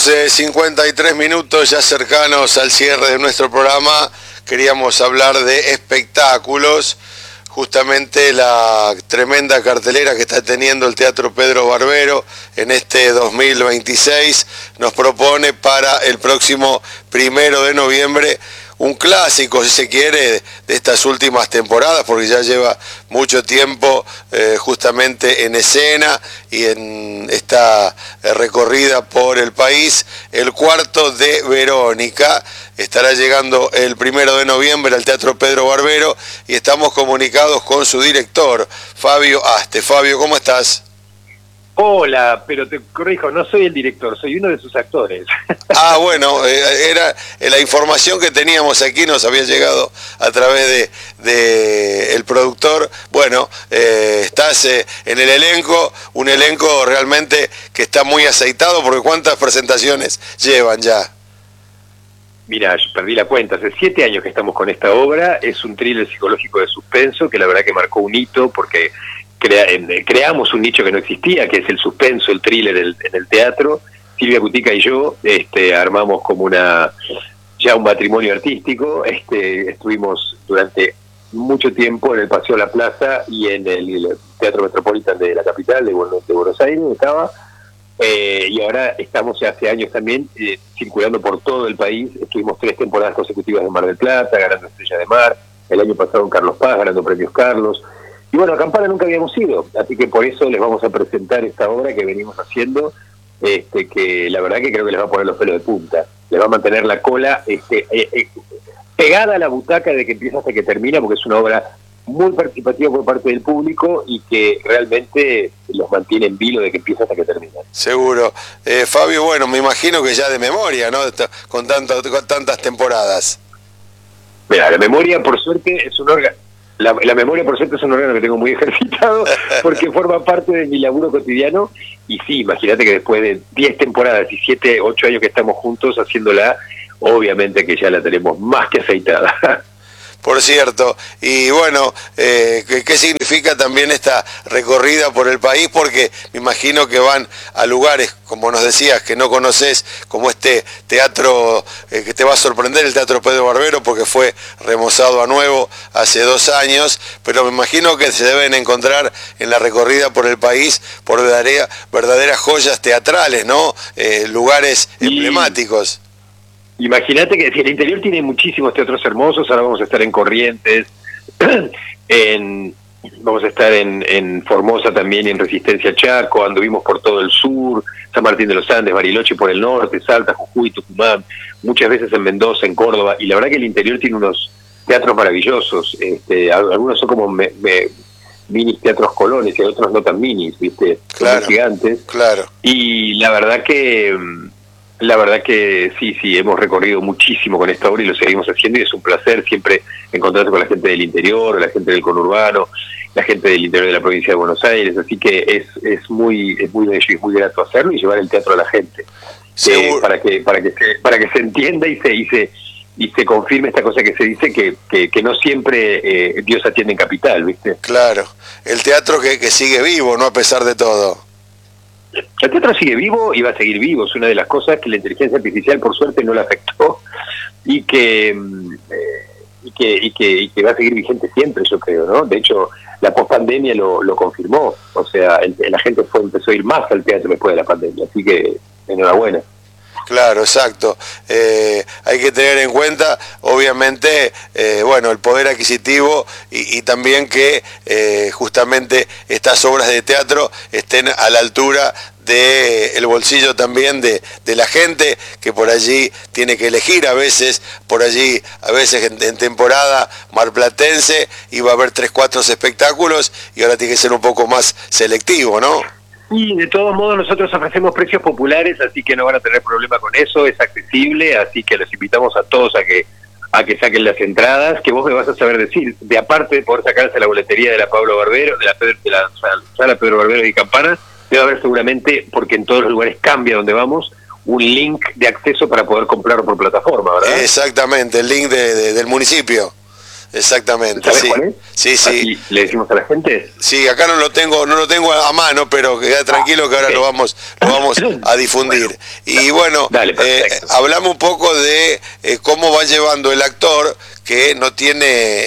12:53, ya cercanos al cierre de nuestro programa. Queríamos hablar de espectáculos, justamente la tremenda cartelera que está teniendo el Teatro Pedro Barbero en este 2026. Nos propone para el próximo 1 de noviembre un clásico, si se quiere, de estas últimas temporadas, porque ya lleva mucho tiempo justamente en escena y en esta recorrida por el país. El cuarto de Verónica estará llegando el 1 de noviembre al Teatro Pedro Barbero y estamos comunicados con su director, Fabio Aste. Fabio, ¿cómo estás? Hola, pero te corrijo, no soy el director, soy uno de sus actores. Ah, bueno, era la información que teníamos aquí, nos había llegado a través de el productor. Bueno, estás en el elenco, un elenco realmente que está muy aceitado, porque ¿cuántas presentaciones llevan ya? Mira, yo perdí la cuenta, hace 7 años que estamos con esta obra, es un thriller psicológico de suspenso que la verdad que marcó un hito porque creamos un nicho que no existía, que es el suspenso, el thriller en el teatro. Silvia Cutica y yo armamos como ya un matrimonio artístico. Estuvimos durante mucho tiempo en el Paseo La Plaza y en el Teatro Metropolitan de la capital de Buenos Aires, estaba. Y ahora estamos ya hace años también circulando por todo el país. Estuvimos 3 temporadas consecutivas en Mar del Plata, ganando Estrella de Mar. El año pasado en Carlos Paz, ganando premios Carlos. Y bueno, a Campana nunca habíamos ido, así que por eso les vamos a presentar esta obra que venimos haciendo, que la verdad que creo que les va a poner los pelos de punta. Les va a mantener la cola pegada a la butaca de que empieza hasta que termina, porque es una obra muy participativa por parte del público y que realmente los mantiene en vilo de que empieza hasta que termina. Seguro. Fabio, bueno, me imagino que ya de memoria, ¿no? Con tantas temporadas. Mira, la memoria, por suerte, es un órgano. La memoria, por cierto, es un órgano que tengo muy ejercitado porque forma parte de mi laburo cotidiano. Y sí, imagínate que después de 10 temporadas y 7, 8 años que estamos juntos haciéndola, obviamente que ya la tenemos más que aceitada. Por cierto, y bueno, ¿qué significa también esta recorrida por el país? Porque me imagino que van a lugares, como nos decías, que no conoces, como este teatro que te va a sorprender, el Teatro Pedro Barbero, porque fue remozado a nuevo hace 2 años, pero me imagino que se deben encontrar en la recorrida por el país por verdaderas joyas teatrales, ¿no? Lugares emblemáticos. Imagínate que el interior tiene muchísimos teatros hermosos. Ahora vamos a estar en Corrientes, vamos a estar en Formosa también, en Resistencia Chaco, anduvimos por todo el sur, San Martín de los Andes, Bariloche por el norte, Salta, Jujuy, Tucumán, muchas veces en Mendoza, en Córdoba, y la verdad que el interior tiene unos teatros maravillosos. Algunos son como mini teatros colones y otros no tan minis, ¿viste? Claro, son gigantes. Claro. Y la verdad que sí, hemos recorrido muchísimo con esta obra y lo seguimos haciendo, y es un placer siempre encontrarse con la gente del interior, la gente del conurbano, la gente del interior de la provincia de Buenos Aires, así que es muy bello y muy grato hacerlo y llevar el teatro a la gente, para que se entienda y se confirme esta cosa que se dice que no siempre Dios atiende en capital, ¿viste? Claro, el teatro que sigue vivo, ¿no? A pesar de todo. El teatro sigue vivo y va a seguir vivo. Es una de las cosas que la inteligencia artificial, por suerte, no le afectó y que va a seguir vigente siempre, yo creo, ¿no? De hecho, la pospandemia lo confirmó. O sea, la gente empezó a ir más al teatro después de la pandemia. Así que, enhorabuena. Claro, exacto. Hay que tener en cuenta, obviamente, bueno, el poder adquisitivo y también que justamente estas obras de teatro estén a la altura del bolsillo también de la gente que por allí tiene que elegir a veces en temporada marplatense iba a haber 3, 4 espectáculos y ahora tiene que ser un poco más selectivo, ¿no? Y de todos modos nosotros ofrecemos precios populares, así que no van a tener problema con eso, es accesible, así que los invitamos a todos a que saquen las entradas, que vos me vas a saber decir, de aparte de poder sacarse la boletería de la Pablo Barbero, de la sala Pedro Barbero y Campana, debe haber seguramente, porque en todos los lugares cambia donde vamos, un link de acceso para poder comprarlo por plataforma, ¿verdad? Exactamente, el link del municipio. Exactamente, ¿Sabés sí. cuál es? Sí, sí. Así le decimos a la gente. Sí, acá no lo tengo a mano, pero queda tranquilo que ahora ok. lo vamos a difundir. Bueno, Y bueno, dale, perfecto. hablamos un poco de cómo va llevando el actor, que no tiene,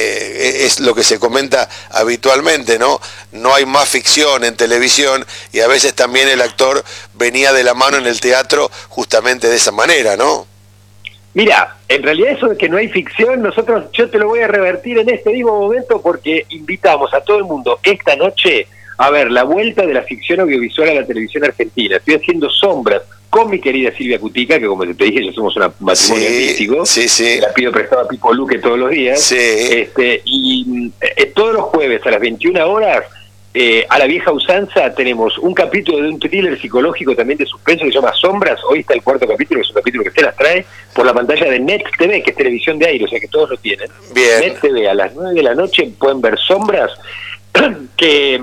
es lo que se comenta habitualmente, ¿no? No hay más ficción en televisión y a veces también el actor venía de la mano en el teatro justamente de esa manera, ¿no? Mira, en realidad eso de que no hay ficción, yo te lo voy a revertir en este mismo momento porque invitamos a todo el mundo esta noche a ver la vuelta de la ficción audiovisual a la televisión argentina. Estoy haciendo Sombras con mi querida Silvia Cutica, que como te dije, ya somos un matrimonio artístico. Sí, sí. La pido prestada a Pipo Luque todos los días. Sí. Todos los jueves a las 21 horas, a la vieja usanza, tenemos un capítulo de un thriller psicológico también de suspenso que se llama Sombras. Hoy está el cuarto capítulo, que es un capítulo que se las trae por la pantalla de Net TV, que es televisión de aire, o sea que todos lo tienen. Bien. Net TV, a las 9 de la noche pueden ver Sombras, que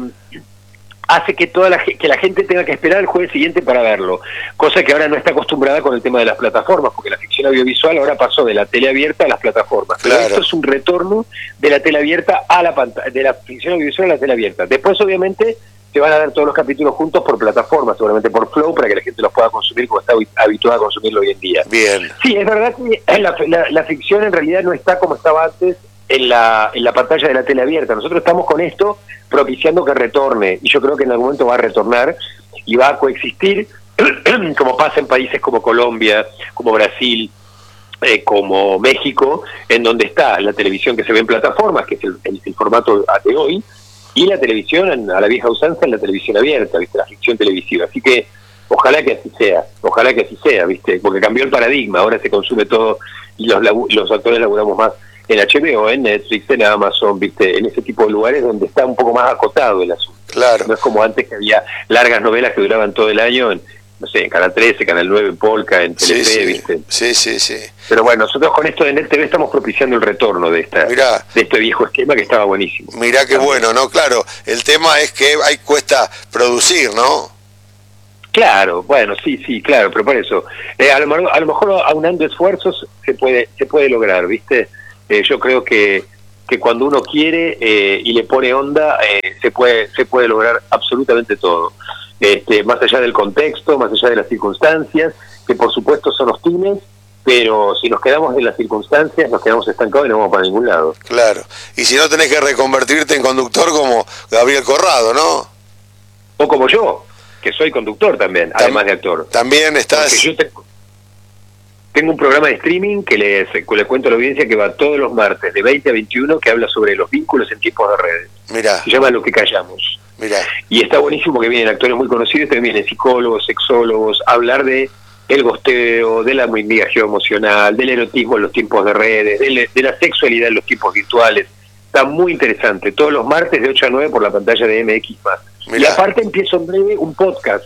hace que que la gente tenga que esperar el jueves siguiente para verlo, cosa que ahora no está acostumbrada con el tema de las plataformas, porque la ficción audiovisual ahora pasó de la tele abierta a las plataformas. Pero claro. esto es un retorno de la tele abierta a la pantalla, de la ficción audiovisual a la tele abierta. Después, obviamente, se van a dar todos los capítulos juntos por plataformas, seguramente por Flow, para que la gente los pueda consumir como está habituada a consumirlo hoy en día. Bien. Sí, es verdad que la ficción en realidad no está como estaba antes en la pantalla de la tele abierta. Nosotros estamos con esto propiciando que retorne, y yo creo que en algún momento va a retornar y va a coexistir, como pasa en países como Colombia, como Brasil, como México, en donde está la televisión que se ve en plataformas, que es el formato de hoy, y la televisión a la vieja usanza en la televisión abierta, ¿viste? La ficción televisiva. Así que ojalá que así sea, ¿viste? Porque cambió el paradigma, ahora se consume todo y los actores laburamos más en HBO, en Netflix, en Amazon, ¿viste? En ese tipo de lugares donde está un poco más acotado el asunto. Claro. No es como antes que había largas novelas que duraban todo el año en, no sé, en Canal 13, Canal 9, en Polka, en Telefe, sí, ¿viste? Sí. Pero bueno, nosotros con esto de Net TV estamos propiciando el retorno de este viejo esquema que estaba buenísimo. Mirá qué bueno, ¿no? Claro, el tema es que cuesta producir, ¿no? Claro, bueno, sí, claro, pero por eso, a lo mejor aunando esfuerzos se puede lograr, ¿viste? Yo creo que cuando uno quiere y le pone onda, se puede lograr absolutamente todo. Más allá del contexto, más allá de las circunstancias, que por supuesto son hostiles, pero si nos quedamos en las circunstancias, nos quedamos estancados y no vamos para ningún lado. Claro, y si no tenés que reconvertirte en conductor como Gabriel Corrado, ¿no? O como yo, que soy conductor también, además de actor. También estás... Porque yo tengo un programa de streaming que le cuento a la audiencia que va todos los martes de 20 a 21, que habla sobre los vínculos en tiempos de redes. Mirá. Se llama Lo que callamos. Mirá. Y está buenísimo que vienen actores muy conocidos, también vienen psicólogos, sexólogos, a hablar de el gosteo, de la migración emocional, del erotismo en los tiempos de redes, de la sexualidad en los tiempos virtuales. Está muy interesante. Todos los martes de 8 a 9 por la pantalla de MX+. Mirá. Y aparte empiezo en breve un podcast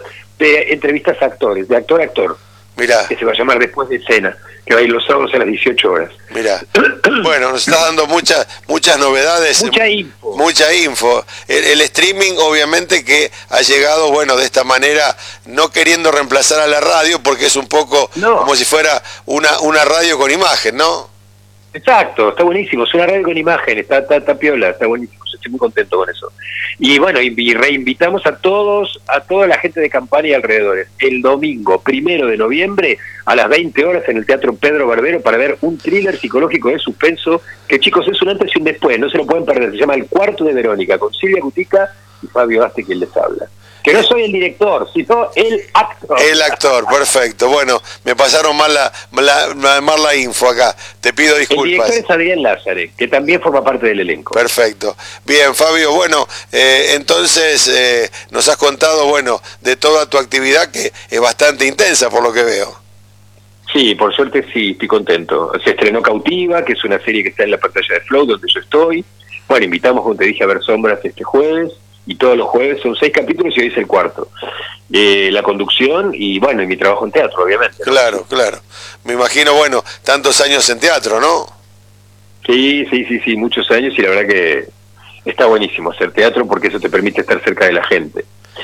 de entrevistas a actores, de actor a actor. Mirá. Que se va a llamar Después de Escena, que va a ir los sábados a las 18 horas. Mirá. Bueno, nos está dando muchas novedades. Mucha info. El streaming, obviamente, que ha llegado, bueno, de esta manera, no queriendo reemplazar a la radio, porque es un poco como si fuera una radio con imagen, ¿no? Exacto, está buenísimo, es una radio con imagen, está piola, está buenísimo, estoy muy contento con eso. Y bueno, y reinvitamos a toda la gente de Campana y alrededores, el domingo 1 de noviembre a las 20 horas en el Teatro Pedro Barbero para ver un thriller psicológico de suspenso, que chicos es un antes y un después, no se lo pueden perder, se llama El Cuarto de Verónica, con Silvia Cutica y Fabio Aste quien les habla. Que no soy el director, sino el actor. El actor, perfecto. Bueno, me pasaron mal la info acá. Te pido disculpas. El director es Adrián Lázare, que también forma parte del elenco. Perfecto. Bien, Fabio, bueno, entonces nos has contado, bueno, de toda tu actividad, que es bastante intensa por lo que veo. Sí, por suerte sí, estoy contento. Se estrenó Cautiva, que es una serie que está en la pantalla de Flow, donde yo estoy. Bueno, invitamos, como te dije, a ver Sombras este jueves. Y todos los jueves son 6 capítulos y hoy es el cuarto. La conducción y, bueno, y mi trabajo en teatro, obviamente, ¿no? Claro. Me imagino, bueno, tantos años en teatro, ¿no? Sí, muchos años, y la verdad que está buenísimo hacer teatro porque eso te permite estar cerca de la gente.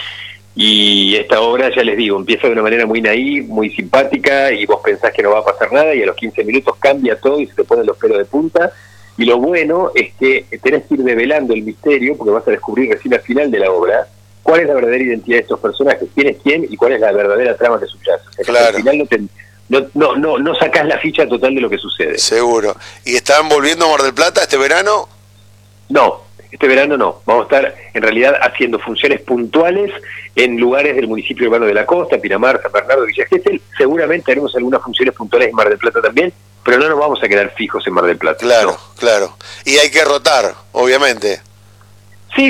Y esta obra, ya les digo, empieza de una manera muy naïf, muy simpática, y vos pensás que no va a pasar nada, y a los 15 minutos cambia todo y se te ponen los pelos de punta. Y lo bueno es que tenés que ir develando el misterio, porque vas a descubrir recién al final de la obra cuál es la verdadera identidad de estos personajes, quién es quién y cuál es la verdadera trama que subyace. O sea, Claro. al final no sacás la ficha total de lo que sucede. Seguro. ¿Y están volviendo a Mar del Plata este verano? No, este verano no. Vamos a estar en realidad haciendo funciones puntuales en lugares del municipio urbano de la costa, Pinamar, San Bernardo, Villa Gesell. Seguramente haremos algunas funciones puntuales en Mar del Plata también, pero no nos vamos a quedar fijos en Mar del Plata. Claro, No. claro. Y hay que rotar, obviamente. Sí,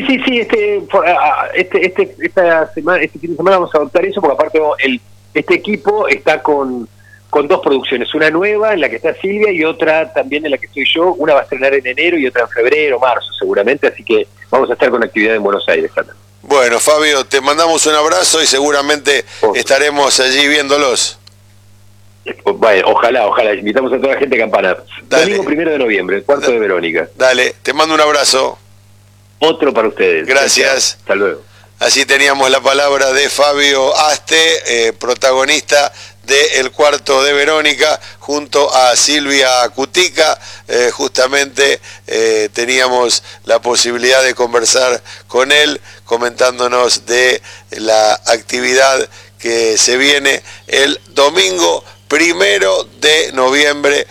esta semana, este fin de semana vamos a adoptar eso, porque aparte este equipo está con dos producciones, una nueva en la que está Silvia y otra también en la que estoy yo. Una va a estrenar en enero y otra en febrero, marzo seguramente, así que vamos a estar con actividad en Buenos Aires también. Bueno, Fabio, te mandamos un abrazo y seguramente estaremos allí viéndolos. Bueno, ojalá, invitamos a toda la gente a Campana. Dale. Domingo 1 de noviembre, el cuarto de Verónica. Dale, te mando un abrazo. Otro para ustedes. Gracias. Hasta luego. Así teníamos la palabra de Fabio Aste, protagonista de El Cuarto de Verónica, junto a Silvia Cutica. Justamente teníamos la posibilidad de conversar con él, comentándonos de la actividad que se viene el domingo 1 de noviembre,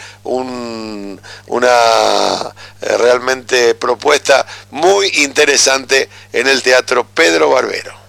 una realmente propuesta muy interesante en el Teatro Pedro Barbero.